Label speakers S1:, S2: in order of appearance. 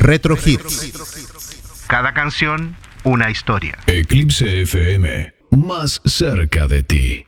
S1: Retro Hits.
S2: Cada canción, una historia.
S3: Eclipse FM, más cerca de ti.